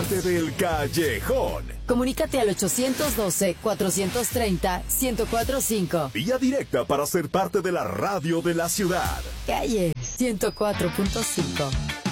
parte del Callejón. Comunícate al 812-430-1045. Vía directa para ser parte de la radio de la ciudad. Calle 104.5.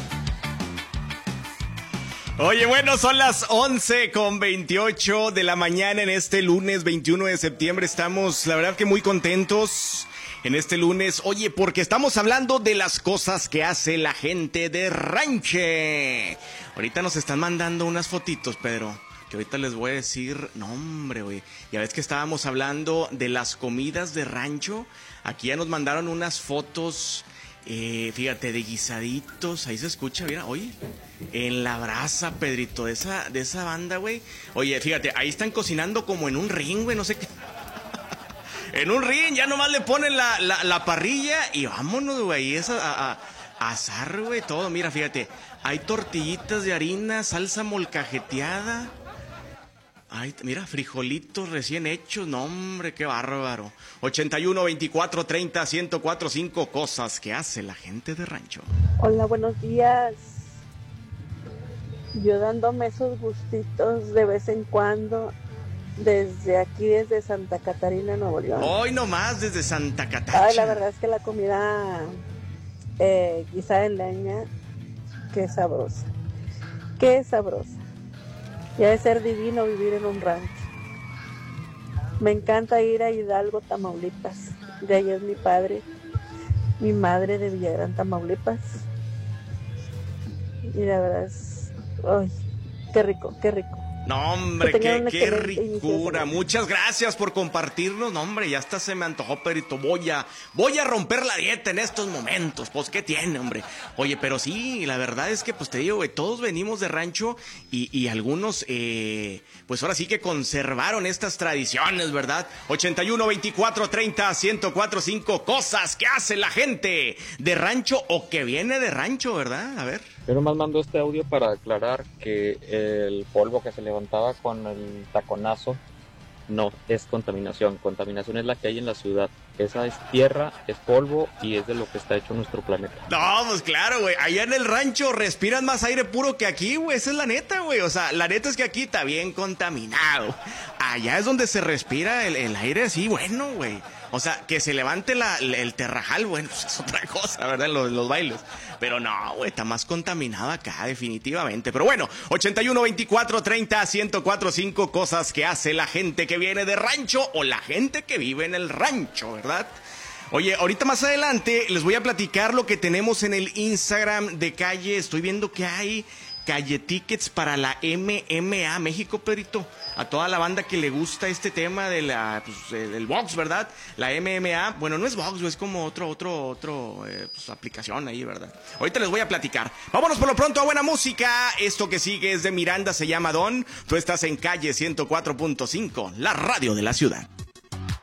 Oye, bueno, son las 11:28 de la mañana en este lunes 21 de septiembre. Estamos, la verdad que muy contentos en este lunes. Oye, porque estamos hablando de las cosas que hace la gente de Ranche. Ahorita nos están mandando unas fotitos, Pedro, que ahorita les voy a decir. No, hombre, güey. Ya ves que estábamos hablando de las comidas de rancho. Aquí ya nos mandaron unas fotos, fíjate, de guisaditos. Ahí se escucha, mira, oye, en la brasa, Pedrito, de esa banda, güey. Oye, fíjate, ahí están cocinando como en un ring, güey, no sé qué. En un ring, ya nomás le ponen la parrilla y vámonos, güey. Es a asar, güey, todo. Mira, fíjate, hay tortillitas de harina, salsa molcajeteada. Ay, mira, frijolitos recién hechos. No, hombre, qué bárbaro. 81-24-30-1045, cosas que hace la gente de rancho. Hola, buenos días. Yo dándome esos gustitos de vez en cuando, desde aquí, desde Santa Catarina, Nuevo León. Hoy nomás, desde Santa Catarina. Ay, la verdad es que la comida guisada en leña, qué sabrosa. Qué sabrosa. Y ha de ser divino vivir en un rancho. Me encanta ir a Hidalgo, Tamaulipas. De ahí es mi padre, mi madre de Villagrán, Tamaulipas. Y la verdad es... ¡ay! ¡Qué rico, qué rico! No, hombre, qué ricura. Muchas gracias por compartirnos. No, hombre, ya hasta se me antojó, Perito. Voy a romper la dieta en estos momentos. Pues, ¿qué tiene, hombre? Oye, pero sí, la verdad es que, pues te digo, güey, todos venimos de rancho y algunos, pues ahora sí que conservaron estas tradiciones, ¿verdad? 81-24-30-1045, cosas que hace la gente de rancho o que viene de rancho, ¿verdad? A ver. Yo nomás mando este audio para aclarar que el polvo que se levantaba con el taconazo no es contaminación. Contaminación es la que hay en la ciudad. Esa es tierra, es polvo y es de lo que está hecho nuestro planeta. No, pues claro, güey. Allá en el rancho respiran más aire puro que aquí, güey. Esa es la neta, güey. O sea, la neta es que aquí está bien contaminado. Allá es donde se respira el aire así, bueno, güey. O sea, que se levante el terrajal, bueno, pues es otra cosa, ¿verdad? Los bailes. Pero no, güey, está más contaminado acá, definitivamente. Pero bueno, 81-24-30-1045, cosas que hace la gente que viene de rancho o la gente que vive en el rancho, ¿verdad? Oye, ahorita más adelante les voy a platicar lo que tenemos en el Instagram de Calle. Estoy viendo que hay Calle Tickets para la MMA México, Pedrito. A toda la banda que le gusta este tema de del box, ¿verdad? La MMA, bueno, no es box, es como otro pues, aplicación ahí, ¿verdad? Ahorita les voy a platicar. Vámonos por lo pronto a buena música. Esto que sigue es de Miranda, se llama Don. Tú estás en Calle 104.5, la radio de la ciudad.